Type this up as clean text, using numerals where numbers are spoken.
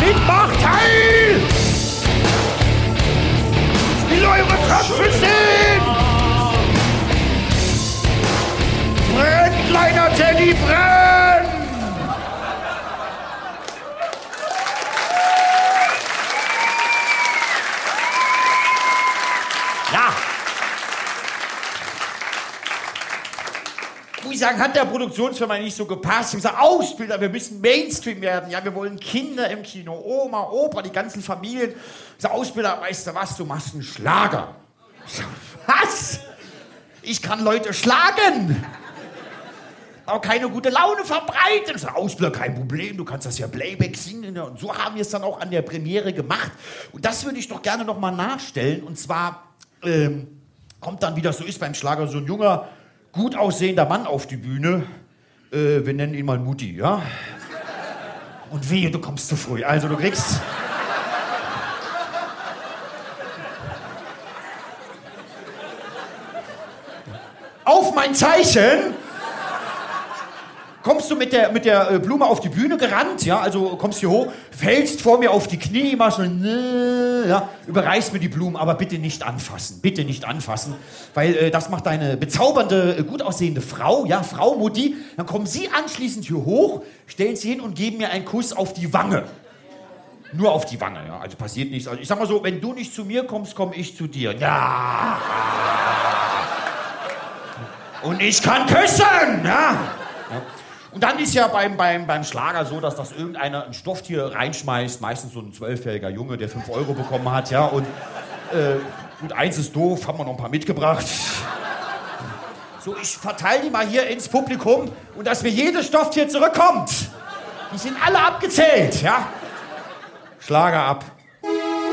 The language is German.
Kind macht heil! Ich will eure Köpfe sehen! Brenn, kleiner Teddy, brenn! Ja. Muss ich sagen, hat der Produktionsfirma nicht so gepasst. Ich habe gesagt, Ausbilder, wir müssen Mainstream werden. Ja, wir wollen Kinder im Kino, Oma, Opa, die ganzen Familien. Ich sage, Ausbilder, weißt du was, du machst einen Schlager. Ich sag, was? Ich kann Leute schlagen. Aber keine gute Laune verbreiten. Ich sage, Ausbilder, kein Problem, du kannst das ja Playback singen. Und so haben wir es dann auch an der Premiere gemacht. Und das würde ich doch gerne noch mal nachstellen. Und zwar kommt dann, wie das so ist beim Schlager, so ein junger, gut aussehender Mann auf die Bühne. Wir nennen ihn mal Mutti, ja? Und wehe, du kommst zu früh. Also du kriegst... Auf mein Zeichen kommst du mit der Blume auf die Bühne gerannt, ja, also kommst hier hoch, fällst vor mir auf die Knie, machst so, ja, überreichst mir die Blumen, aber bitte nicht anfassen, weil das macht deine bezaubernde, gut aussehende Frau, ja, Frau Mutti, dann kommen sie anschließend hier hoch, stellen sie hin und geben mir einen Kuss auf die Wange. Nur auf die Wange, ja, also passiert nichts. Also ich sag mal so, wenn du nicht zu mir kommst, komme ich zu dir. Ja. Und ich kann küssen, ja. Und dann ist ja beim Schlager so, dass das irgendeiner ein Stofftier reinschmeißt, meistens so ein 12-jähriger Junge, der 5 Euro bekommen hat, ja, und gut, eins ist doof, haben wir noch ein paar mitgebracht. So, ich verteile die mal hier ins Publikum und dass mir jedes Stofftier zurückkommt. Die sind alle abgezählt, ja. Schlager ab.